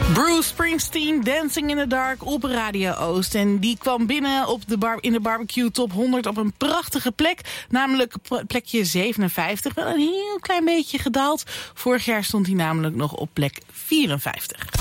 Bruce Springsteen, Dancing in the Dark op Radio Oost. En die kwam binnen op in de Barbecue Top 100 op een prachtige plek. Namelijk plekje 57. Wel een heel klein beetje gedaald. Vorig jaar stond hij namelijk nog op plek 54.